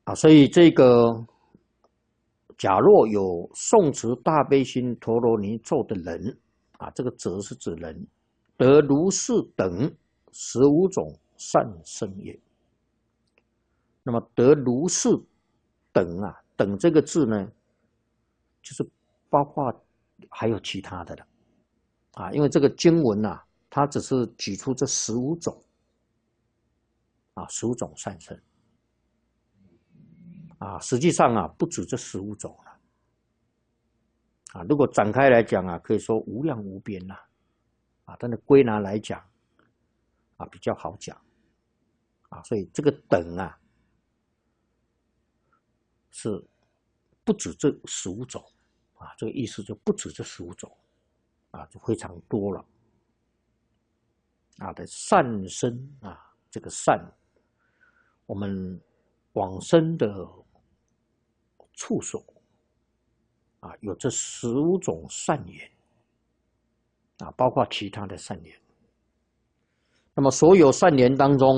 所以这个假若有诵持大悲心陀罗尼咒的人这个则是指人得如是等15种善身也。那么得如是等等这个字呢，就是包括还有其他的了因为这个经文它只是举出这15种15种善身实际上不止这15种了如果展开来讲可以说无量无边但是归纳来讲比较好讲所以这个等是不止这15种这个意思就不止这15种就非常多了的善身这个善，我们往生的处所有这15种善言包括其他的善言。那么所有善言当中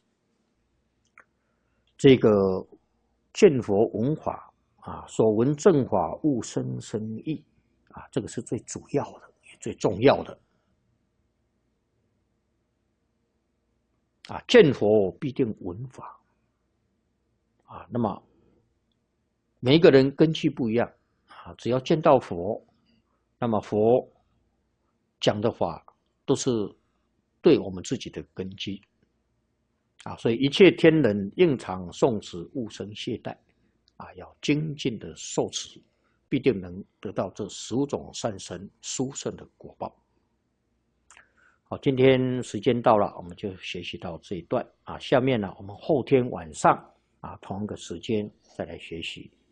这个见佛闻法所闻正法悟生生意这个是最主要的也最重要的见佛必定闻法那么每一个人根基不一样只要见到佛，那么佛讲的法都是对我们自己的根基所以一切天人应常诵持勿生懈怠要精进的受持，必定能得到这15种善身殊胜的果报。好，今天时间到了，我们就学习到这一段下面呢，我们后天晚上同一个时间再来学习。